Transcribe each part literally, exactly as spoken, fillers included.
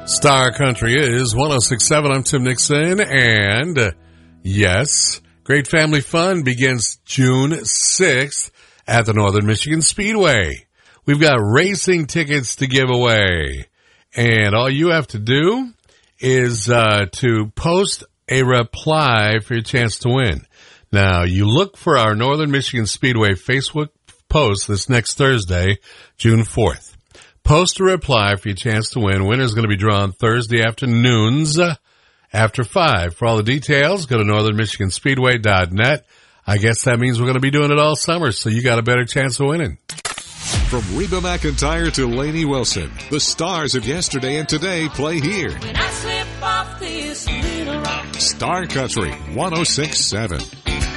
Star Country is one oh six point seven. I'm Tim Nixon, and uh, yes, Great Family Fun begins June sixth at the Northern Michigan Speedway. We've got racing tickets to give away, and all you have to do is uh, to post a reply for your chance to win. Now, you look for our Northern Michigan Speedway Facebook post this next Thursday, June fourth. Post a reply for your chance to win. Winner's going to be drawn Thursday afternoons after five. For all the details, go to northern michigan speedway dot net. I guess that means we're going to be doing it all summer, so you got a better chance of winning. From Reba McEntire to Lainey Wilson, the stars of yesterday and today play here. When I slip off this little rock. Star Country one oh six point seven.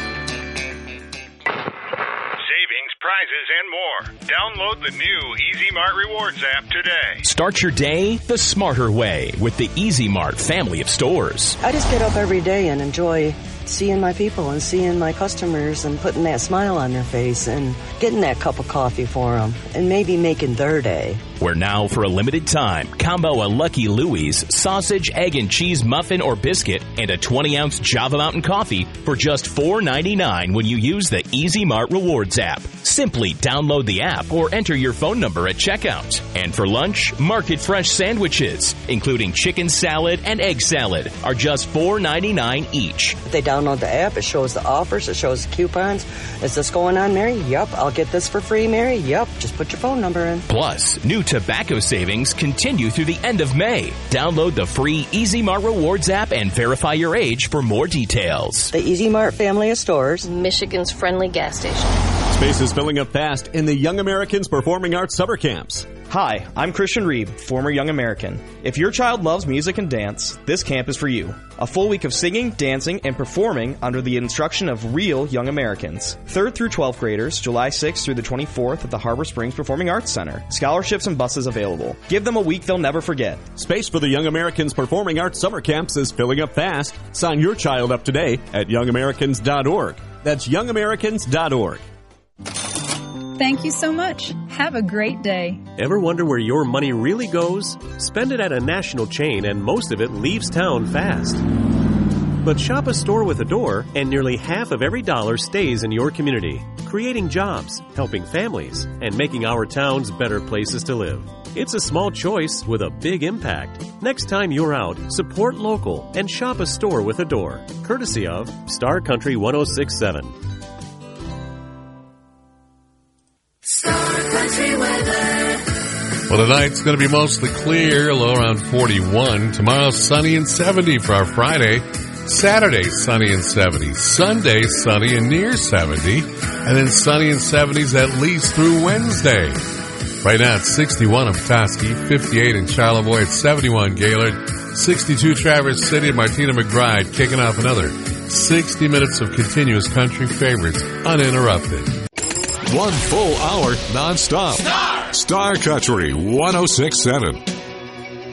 Prizes and more. Download the new Easy Mart Rewards app today. Start your day the smarter way with the Easy Mart family of stores. I just get up every day and enjoy seeing my people and seeing my customers and putting that smile on their face and getting that cup of coffee for them and maybe making their day. Where now, for a limited time, combo a Lucky Louie sausage, egg, and cheese muffin or biscuit and a twenty-ounce Java Mountain coffee for just four ninety-nine when you use the Easy Mart Rewards app. Simply download the app or enter your phone number at checkout. And for lunch, Market Fresh sandwiches, including chicken salad and egg salad, are just four ninety-nine each. If they download the app, it shows the offers, it shows the coupons. Is this going on, Mary? Yep. I'll get this for free, Mary? Yep. Just put your phone number in. Plus, new tobacco savings continue through the end of May. Download the free Easy Mart Rewards app and verify your age for more details. The Easy Mart family of stores. Michigan's friendly gas station. Space is filling up fast in the Young Americans Performing Arts Summer Camps. Hi, I'm Christian Reeb, former Young American. If your child loves music and dance, this camp is for you. A full week of singing, dancing, and performing under the instruction of real Young Americans. third through twelfth graders, July sixth through the twenty-fourth at the Harbor Springs Performing Arts Center. Scholarships and buses available. Give them a week they'll never forget. Space for the Young Americans Performing Arts Summer Camps is filling up fast. Sign your child up today at young americans dot org. That's young americans dot org. Thank you so much. Have a great day. Ever wonder where your money really goes? Spend it at a national chain and most of it leaves town fast. But shop a store with a door and nearly half of every dollar stays in your community, creating jobs, helping families, and making our towns better places to live. It's a small choice with a big impact. Next time you're out, support local and shop a store with a door. Courtesy of Star Country one oh six point seven. Star Country weather. Well, tonight's going to be mostly clear, low around forty-one. Tomorrow, sunny and seventy for our Friday. Saturday, sunny and seventy. Sunday, sunny and near seventy. And then sunny and seventies at least through Wednesday. Right now, it's sixty-one in Petoskey, fifty-eight in Charlevoix, it's seventy-one Gaylord, sixty-two Traverse City, and Martina McBride kicking off another sixty minutes of continuous country favorites, uninterrupted. One full hour non-stop. Star! Star Country one oh six point seven.